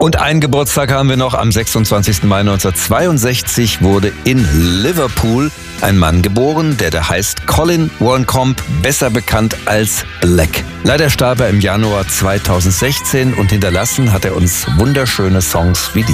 Und einen Geburtstag haben wir noch. Am 26. Mai 1962 wurde in Liverpool ein Mann geboren, der heißt Colin Warncombe, besser bekannt als Black. Leider starb er im Januar 2016 und hinterlassen hat er uns wunderschöne Songs wie die.